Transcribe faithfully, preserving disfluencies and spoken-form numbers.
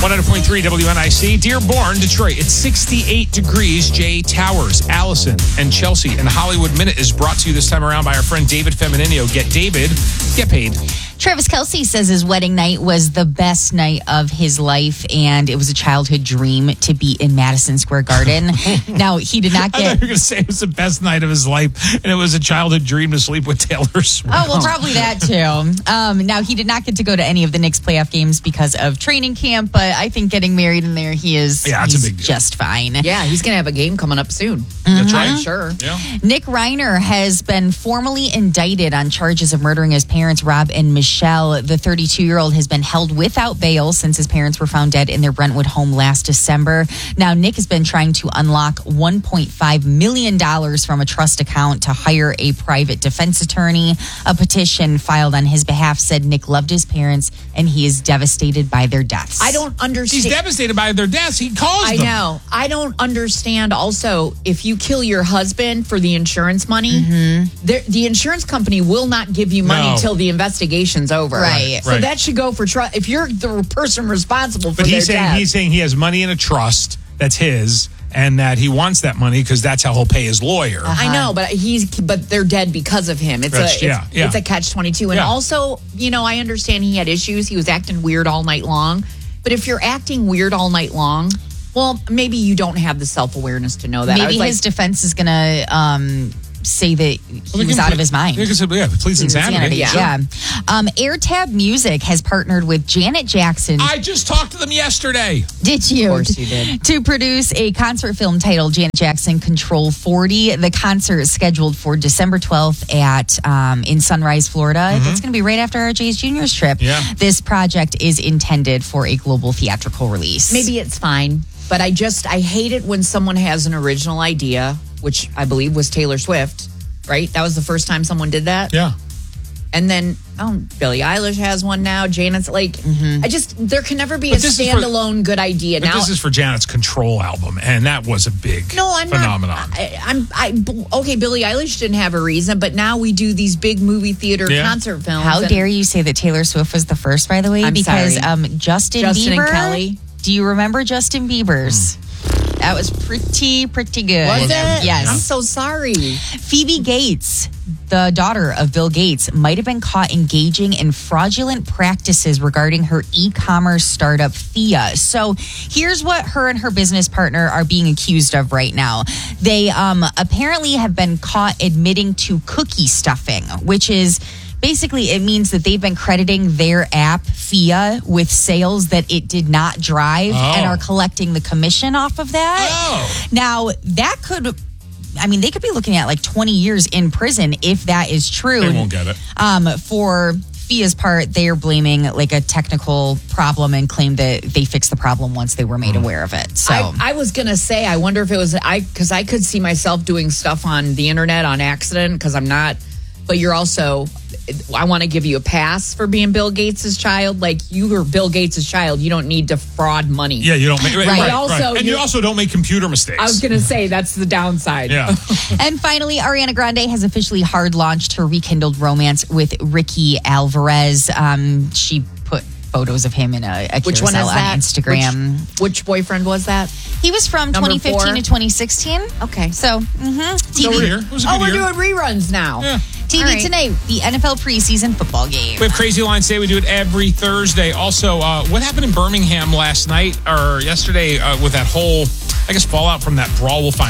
one hundred point three W N I C, Dearborn, Detroit. It's sixty-eight degrees. Jay Towers, Allison, and Chelsea. And Hollywood Minute is brought to you this time around by our friend David Femininio. Get David, get paid. Travis Kelce says his wedding night was the best night of his life, and it was a childhood dream to be in Madison Square Garden. Now, he did not I thought get... you were going to say it was the best night of his life, and it was a childhood dream to sleep with Taylor Swift. Oh, well, probably that, too. Um, now, he did not get to go to any of the Knicks playoff games because of training camp, but I think getting married in there, he is yeah, it's he's a big deal. just fine. Yeah, he's going to have a game coming up soon. That's right. Sure. Yeah. Nick Reiner has been formally indicted on charges of murdering his parents, Rob and Michelle. The thirty-two-year-old has been held without bail since his parents were found dead in their Brentwood home last December. Now, Nick has been trying to unlock one point five million dollars from a trust account to hire a private defense attorney. A petition filed on his behalf said Nick loved his parents and he is devastated by their deaths. I don't understand. He's devastated by their deaths. He caused I them. know. I don't understand also, if you kill your husband for the insurance money, the, the insurance company will not give you money No. till the investigation's over. Right. So Right. that should go for trust. If you're the person responsible for But their he's saying death. he's saying he has money in a trust that's his, and that he wants that money because that's how he'll pay his lawyer. I know, but he's but they're dead because of him. It's That's- a it's, yeah, yeah. it's a catch twenty-two. And Yeah. also, you know, I understand he had issues. He was acting weird all night long. But if you're acting weird all night long, well, maybe you don't have the self-awareness to know that. I Maybe was his like, defense is going to um, say that he Well, they was can out put- of his mind. Yeah, because, yeah, please insanity. Insanity, Yeah. yeah. Um, AirTab Music has partnered with Janet Jackson. I just talked to them yesterday. Did you? Of course you did. To produce a concert film titled Janet Jackson Control forty. The concert is scheduled for December twelfth at um, in Sunrise, Florida. That's going to be right after R J's Junior's trip. Yeah. This project is intended for a global theatrical release. maybe it's fine. But I just, I hate it when someone has an original idea, which I believe was Taylor Swift, right? That was the first time someone did that. Yeah. And then, oh, Billie Eilish has one now. Janet's like, I just, there can never be But a this is for- standalone good idea. But Now, this is for Janet's Control album, and that was a big no, I'm phenomenon. not. I, I'm, I, okay, Billie Eilish didn't have a reason, but now we do these big movie theater Yeah. concert films. How and dare you say that Taylor Swift was the first, by the way? I'm because sorry. Um, Justin, Justin and Bieber. Kelly. Do you remember Justin Bieber's? That was pretty, pretty good. Was it? Yes. I'm so sorry. Phoebe Gates, the daughter of Bill Gates, might have been caught engaging in fraudulent practices regarding her e-commerce startup Thea. So here's what her and her business partner are being accused of right now. They um, apparently have been caught admitting to cookie stuffing, which is basically it means that they've been crediting their app Thea with sales that it did not drive Oh. and are collecting the commission off of that. Oh. Now, that could I mean, they could be looking at like twenty years in prison if that is true. They won't get it. Um, for Fia's part, they are blaming like a technical problem and claim that they fixed the problem once they were made Mm. aware of it. So I, I was gonna say, I wonder if it was I because I could see myself doing stuff on the internet on accident because I'm not. But you're also, I want to give you a pass for being Bill Gates' child. Like you were Bill Gates' child, you don't need to fraud money. Yeah, you don't make right, Right. right, Also, right. And you you- also don't make computer mistakes. I was gonna say that's the downside. yeah. And finally, Ariana Grande has officially hard launched her rekindled romance with Ricky Alvarez. Um, she put photos of him in a, a Which one carousel is that? on Instagram. Which, which boyfriend was that? He was from Number twenty fifteen four? to twenty sixteen. Okay. So, mm-hmm. So we're here. It was a Oh, good we're year. doing reruns now. Yeah. T V All right. tonight, the N F L preseason football game. We have Crazy Lines Day. We do it every Thursday. Also, uh, what happened in Birmingham last night or yesterday uh, with that whole, I guess, fallout from that brawl? We'll find